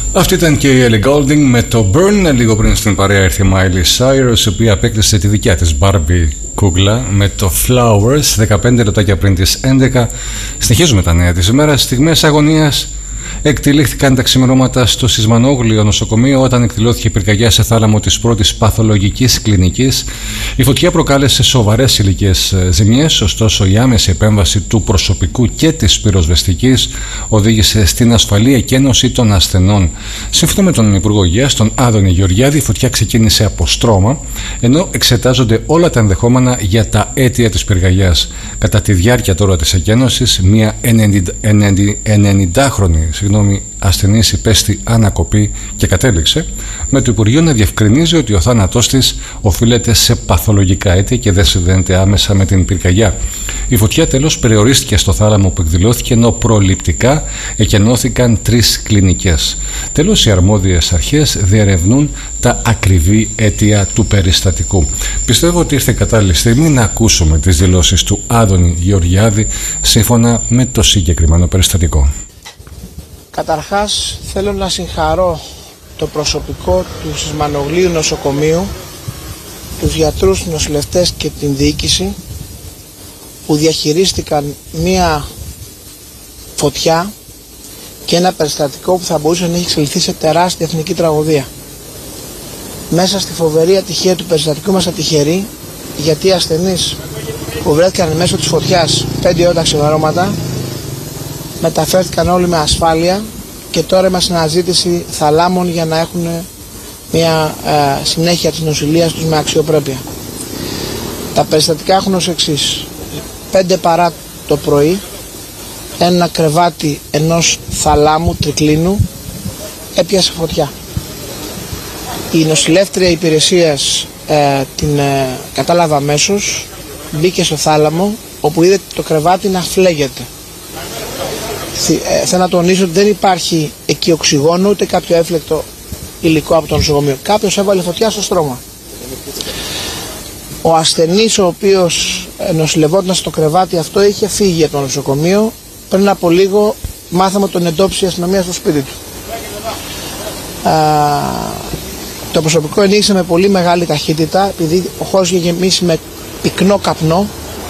Αυτή ήταν και η Ellie Goulding με το Burn. Λίγο πριν στην παρέα ήρθε η Miley Cyrus, η οποία απέκτησε τη δικιά της Barbie κούγκλα με το Flowers 15 λεπτάκια πριν τις 11. Συνεχίζουμε τα νέα της ημέρας. Στιγμές αγωνίας εκτελήχθηκαν τα ξημερώματα στο Σισμανόγλιο νοσοκομείο όταν εκδηλώθηκε η πυρκαγιά σε θάλαμο της πρώτης παθολογικής κλινικής. Η φωτιά προκάλεσε σοβαρές υλικές ζημιές, ωστόσο η άμεση επέμβαση του προσωπικού και της πυροσβεστικής οδήγησε στην ασφαλή εκένωση των ασθενών. Σύμφωνα με τον Υπουργό Υγείας, τον Άδωνη Γεωργιάδη, η φωτιά ξεκίνησε από στρώμα, ενώ εξετάζονται όλα τα ενδεχόμενα για τα αίτια της πυρκαγιάς. Κατά τη διάρκεια τώρα της εκένωσης, μια 90χρονη ασθενής υπέστη ανακοπή και κατέληξε με το Υπουργείο να διευκρινίζει ότι ο θάνατός της οφείλεται σε παθολογικά αίτια και δεν συνδέεται άμεσα με την πυρκαγιά. Η φωτιά τέλος περιορίστηκε στο θάλαμο που εκδηλώθηκε, ενώ προληπτικά εκενώθηκαν 3 κλινικές. Τέλος, οι αρμόδιες αρχές διερευνούν τα ακριβή αίτια του περιστατικού. Πιστεύω ότι ήρθε κατάλληλη στιγμή να ακούσουμε τις δηλώσεις του Άδωνη Γεωργιάδη σύμφωνα με το συγκεκριμένο περιστατικό. Καταρχάς θέλω να συγχαρώ το προσωπικό του Σισμανογλίου νοσοκομείου, τους γιατρούς, τους νοσηλευτές και την διοίκηση που διαχειρίστηκαν μία φωτιά και ένα περιστατικό που θα μπορούσε να έχει εξελιχθεί σε τεράστια εθνική τραγωδία. Μέσα στη φοβερή ατυχία του περιστατικού είμαστε τυχεροί, γιατί οι ασθενείς που βρέθηκαν μέσω της φωτιάς 5 ώρα τα ξημερώματα μεταφέρθηκαν όλοι με ασφάλεια και τώρα είμαστε σε αναζήτηση θαλάμων για να έχουν μια συνέχεια της νοσηλείας τους με αξιοπρέπεια. Τα περιστατικά έχουν ως εξής. 5 παρά το πρωί, ένα κρεβάτι ενός θαλάμου τρικλίνου έπιασε φωτιά. Η νοσηλεύτρια υπηρεσίας την κατάλαβε αμέσως, μπήκε στο θάλαμο όπου είδε το κρεβάτι να φλέγεται. Θέλω να τονίσω ότι δεν υπάρχει εκεί οξυγόνο ούτε κάποιο έφλεκτο υλικό από το νοσοκομείο. Κάποιος έβαλε φωτιά στο στρώμα. Ο ασθενής ο οποίος νοσηλευόταν στο κρεβάτι αυτό είχε φύγει από το νοσοκομείο. Πριν από λίγο μάθαμε τον εντόπισε η αστυνομία στο σπίτι του. Το προσωπικό ενήγησε με πολύ μεγάλη ταχύτητα, επειδή ο χώρος είχε γεμίσει με πυκνό καπνό.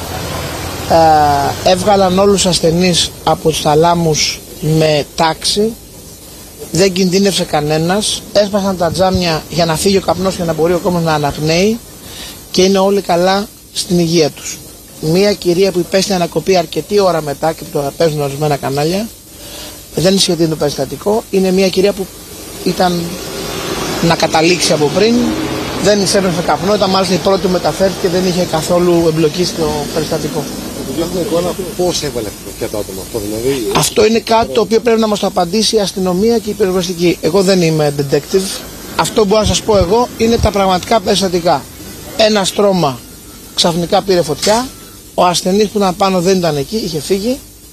Έβγαλαν όλους τους ασθενείς από τους θαλάμους με τάξη, δεν κινδύνευσε κανένας, έσπασαν τα τζάμια για να φύγει ο καπνός και να μπορεί ο κόμμος να αναπνέει και είναι όλοι καλά στην υγεία τους. Μία κυρία που υπέστη ανακοπή αρκετή ώρα μετά και που το παίζουν ορισμένα κανάλια, δεν σχετίζεται το περιστατικό, είναι μία κυρία που ήταν να καταλήξει από πριν, δεν εισέβρεσε καπνό, ήταν μάλιστα η πρώτη που μεταφέρθηκε και δεν είχε καθόλου εμπλοκή στο περιστατικό. Πώς έβαλε φωτιά το άτομο αυτό, δηλαδή? Αυτό είναι κάτι το οποίο πρέπει να μας το απαντήσει η αστυνομία και η πυροσβεστική. Εγώ δεν είμαι detective. Αυτό που μπορώ να σας πω εγώ είναι τα πραγματικά περιστατικά. Ένα στρώμα ξαφνικά πήρε φωτιά, ο ασθενής που ήταν πάνω δεν ήταν εκεί, είχε φύγει.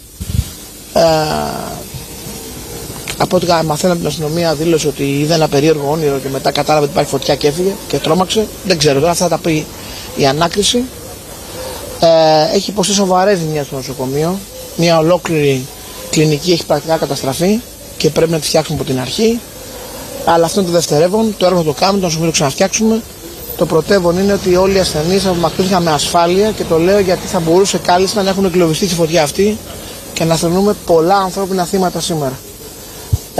Από ό,τι μαθαίνω από την αστυνομία δήλωσε ότι είδε ένα περίεργο όνειρο και μετά κατάλαβε ότι υπάρχει φωτιά και έφυγε και τρόμαξε. Δεν ξέρω, τώρα αυτά θα τα πει η ανάκριση. Έχει υποστεί σοβαρές ζημιές στο νοσοκομείο. Μια ολόκληρη κλινική έχει πρακτικά καταστραφεί και πρέπει να τη φτιάξουμε από την αρχή. Αλλά αυτό είναι το δευτερεύον. Το έργο το κάνουμε, το νοσοκομείο το ξαναφτιάξουμε. Το πρωτεύον είναι ότι όλοι οι ασθενείς απομακρύνθηκαν με ασφάλεια και το λέω γιατί θα μπορούσε κάλλιστα να έχουν εγκλωβιστεί στη φωτιά αυτή και να θρηνούμε πολλά ανθρώπινα θύματα σήμερα.